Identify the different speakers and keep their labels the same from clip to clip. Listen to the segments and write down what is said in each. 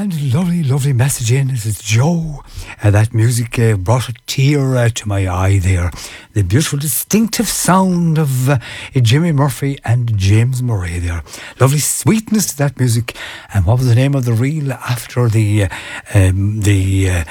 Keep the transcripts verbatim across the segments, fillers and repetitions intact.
Speaker 1: And lovely, lovely message in. This is Joe. Uh, that music uh, brought a tear uh, to my eye there. The beautiful, distinctive sound of uh, Jimmy Murphy and James Murray there. Lovely sweetness to that music. And what was the name of the reel after the uh, um, the uh,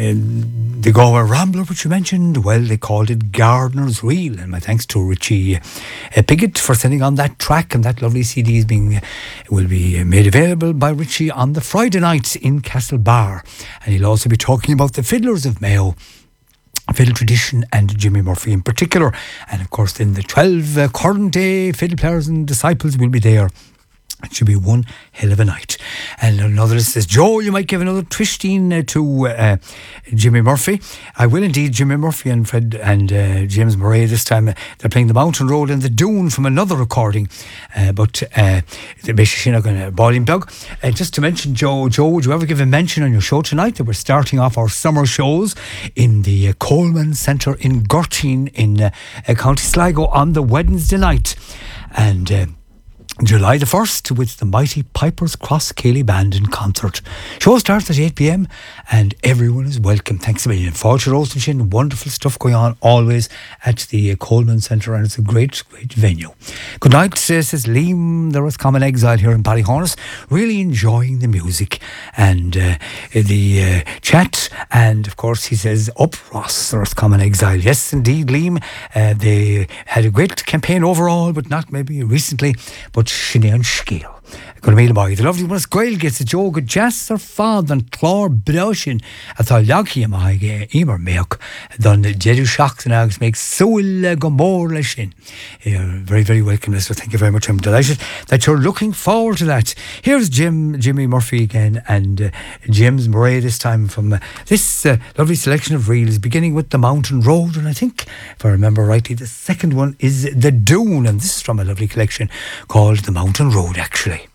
Speaker 1: um, the Galway Rambler, which you mentioned? Well, they called it Gardener's Reel. And my thanks to Richie uh, Piggott for sending on that track. And that lovely C D is being uh, will be made available by Richie on the Friday night in Castlebar. And he'll also be talking about the Fiddlers of Mayo, fiddle tradition, and Jimmy Murphy in particular. And of course then the twelve uh, current day fiddle players and disciples will be there. It should be one hell of a night. And another says, Joe, you might give another twisting uh, to uh, Jimmy Murphy. I will indeed. Jimmy Murphy and Fred and uh, James Murray this time, uh, they're playing the Mountain Road and the Dune from another recording. Uh, but uh, basically not going to ball him plug. Uh, just to mention, Joe, Joe, would you ever give a mention on your show tonight that we're starting off our summer shows in the uh, Coleman Centre in Gurteen in uh, uh, County Sligo on the Wednesday night. And Uh, July the first with the mighty Pipers Cross Cayley Band in concert. Show starts at eight p.m. and everyone is welcome. Thanks a million. Fáilte Roast and Shin, wonderful stuff going on always at the uh, Coleman Centre, and it's a great, great venue. Good night, says, says Liam, the Roscommon Exile here in Ballyhornis. Really enjoying the music and uh, the uh, chat, and of course he says, up Ross, the Roscommon Exile. Yes, indeed, Liam. Uh, they had a great campaign overall, but not maybe recently, but Sinead Scale. Going to meet boy. The lovely one is Gail gets a joke of Jasser Fad and Clor Brushin at the Lagi my Emer Milk. Then the Jedu Shocks and Ags make Soul Gomor Shin. Very, very welcome, Lister. Thank you very much. I'm delighted that you're looking forward to that. Here's Jim, Jimmy Murphy again, and uh, James Murray this time from uh, this uh, lovely selection of reels, beginning with the Mountain Road. And I think, if I remember rightly, the second one is the Dune, and this is from a lovely collection called the Mountain Road, actually.